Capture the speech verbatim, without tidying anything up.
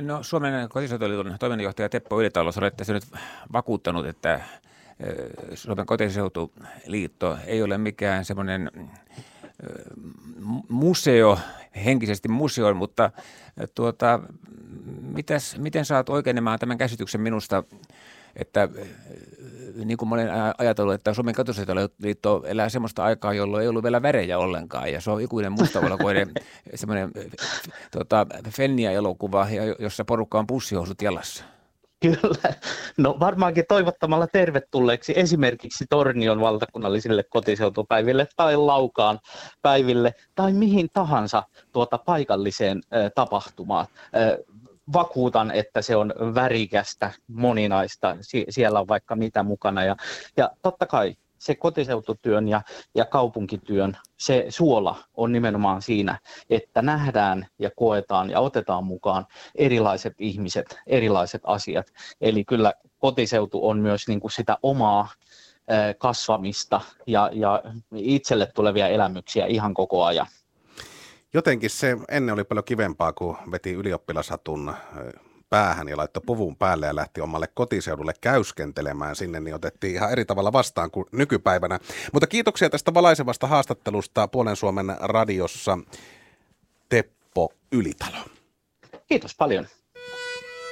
No, Suomen kotiseutoliiton toiminnanjohtaja Teppo Ylitalo, olette nyt vakuuttanut, että Suomen kotiseutuliitto ei ole mikään semmoinen museo, henkisesti museo, mutta tuota, mitäs, miten saat oikenemaan tämän käsityksen minusta, että niin kuin mä olen ajatellut, että Suomen kotiseutoliitto elää semmoista aikaa, jolloin ei ollut vielä värejä ollenkaan, ja se on ikuinen mustavalkoinen semmoinen tota, Fennia-elokuva, jossa porukka on pussihousut jalassa. Kyllä. No varmaankin toivottamalla tervetulleeksi esimerkiksi Tornion valtakunnallisille kotiseutupäiville tai Laukaan päiville tai mihin tahansa tuota paikalliseen ä, tapahtumaan. Ä, vakuutan, että se on värikästä, moninaista, Sie- siellä on vaikka mitä mukana ja, ja totta kai se kotiseututyön ja, ja kaupunkityön, se suola on nimenomaan siinä, että nähdään ja koetaan ja otetaan mukaan erilaiset ihmiset, erilaiset asiat. Eli kyllä kotiseutu on myös niin kuin sitä omaa kasvamista ja, ja itselle tulevia elämyksiä ihan koko ajan. Jotenkin se ennen oli paljon kivempaa, kun veti ylioppilashatun päähän ja laittoi puvun päälle ja lähti omalle kotiseudulle käyskentelemään sinne, niin otettiin ihan eri tavalla vastaan kuin nykypäivänä. Mutta kiitoksia tästä valaisevasta haastattelusta Puolen Suomen radiossa, Teppo Ylitalo. Kiitos paljon.